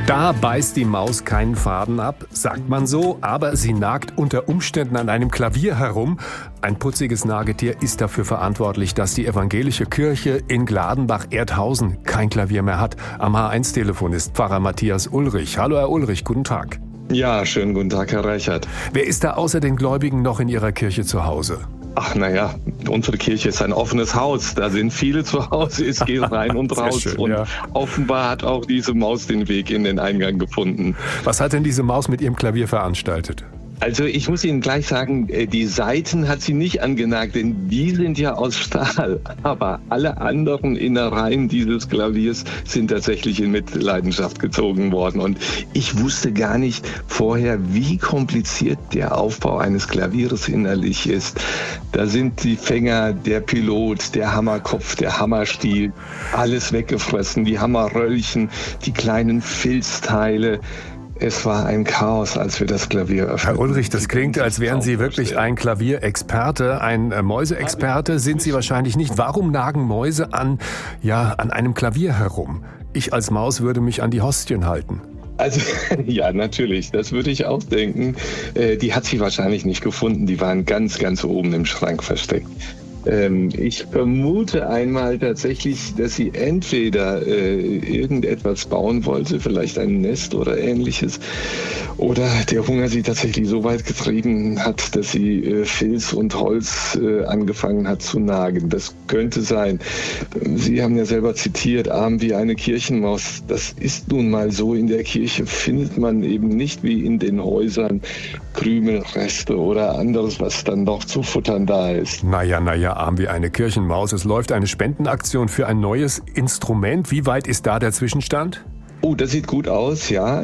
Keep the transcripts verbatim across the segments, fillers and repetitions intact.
Da beißt die Maus keinen Faden ab, sagt man so, aber sie nagt unter Umständen an einem Klavier herum. Ein putziges Nagetier ist dafür verantwortlich, dass die evangelische Kirche in Gladenbach-Erdhausen kein Klavier mehr hat. Am H eins Telefon ist Pfarrer Matthias Ulrich. Hallo Herr Ulrich, guten Tag. Ja, schönen guten Tag, Herr Reichert. Wer ist da außer den Gläubigen noch in Ihrer Kirche zu Hause? Ach naja, unsere Kirche ist ein offenes Haus. Da sind viele zu Hause, es geht rein und raus. Schön, und ja. Offenbar hat auch diese Maus den Weg in den Eingang gefunden. Was hat denn diese Maus mit ihrem Klavier veranstaltet? Also ich muss Ihnen gleich sagen, die Saiten hat sie nicht angenagt, denn die sind ja aus Stahl. Aber alle anderen Innereien dieses Klaviers sind tatsächlich in Mitleidenschaft gezogen worden. Und ich wusste gar nicht vorher, wie kompliziert der Aufbau eines Klaviers innerlich ist. Da sind die Fänger, der Pilot, der Hammerkopf, der Hammerstiel, alles weggefressen, die Hammerröllchen, die kleinen Filzteile. Es war ein Chaos, als wir das Klavier öffneten. Herr Ulrich, das klingt, als wären Sie wirklich ein Klavierexperte, ein Mäuseexperte sind Sie wahrscheinlich nicht. Warum nagen Mäuse an, ja, an einem Klavier herum? Ich als Maus würde mich an die Hostien halten. Also ja, natürlich, das würde ich auch denken. Äh, die hat sie wahrscheinlich nicht gefunden, die waren ganz, ganz oben im Schrank versteckt. Ähm, ich vermute einmal tatsächlich, dass sie entweder äh, irgendetwas bauen wollte, vielleicht ein Nest oder ähnliches, oder der Hunger sie tatsächlich so weit getrieben hat, dass sie äh, Filz und Holz äh, angefangen hat zu nagen. Das könnte sein. Sie haben ja selber zitiert, arm wie eine Kirchenmaus. Das ist nun mal so. In der Kirche findet man eben nicht wie in den Häusern Krümelreste oder anderes, was dann noch zu futtern da ist. Naja, naja, arm wie eine Kirchenmaus. Es läuft eine Spendenaktion für ein neues Instrument. Wie weit ist da der Zwischenstand? Oh, das sieht gut aus, ja.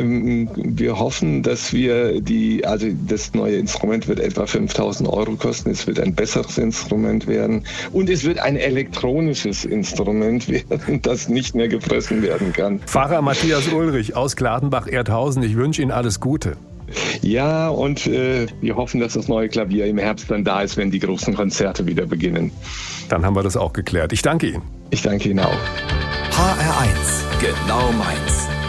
Wir hoffen, dass wir die, also das neue Instrument wird etwa fünftausend Euro kosten. Es wird ein besseres Instrument werden und es wird ein elektronisches Instrument werden, das nicht mehr gefressen werden kann. Pfarrer Matthias Ulrich aus Gladenbach-Erdhausen, ich wünsche Ihnen alles Gute. Ja, und äh, wir hoffen, dass das neue Klavier im Herbst dann da ist, wenn die großen Konzerte wieder beginnen. Dann haben wir das auch geklärt. Ich danke Ihnen. Ich danke Ihnen auch. H R eins, genau meins.